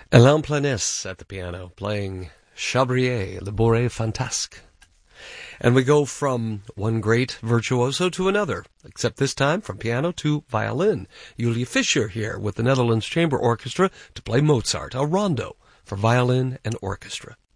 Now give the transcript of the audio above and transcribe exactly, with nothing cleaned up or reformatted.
Alain Planès at the piano, playing Chabrier, Le Bourrée Fantasque. And we go from one great virtuoso to another, except this time from piano to violin. Julia Fischer here with the Netherlands Chamber Orchestra to play Mozart, a rondo for violin and orchestra.